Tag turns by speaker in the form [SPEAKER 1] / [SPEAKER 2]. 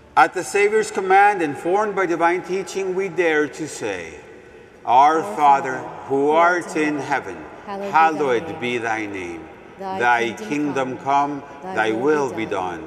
[SPEAKER 1] At the Savior's command, informed by divine teaching, we dare to say, Our Father, who art in heaven, hallowed be thy name. Thy kingdom come, thy will be done,